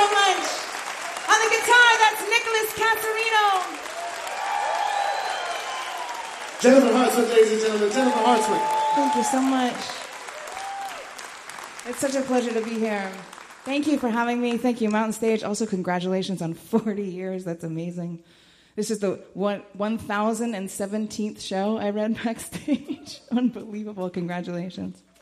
so much. On the guitar, that's Nicholas Casarino. Jennifer Hartswick, ladies and gentlemen. Jennifer Hartswick. Thank you so much. It's such a pleasure to be here. Thank you for having me. Thank you, Mountain Stage. Also, congratulations on 40 years. That's amazing. This is the 1017th show I read backstage. Unbelievable. Congratulations.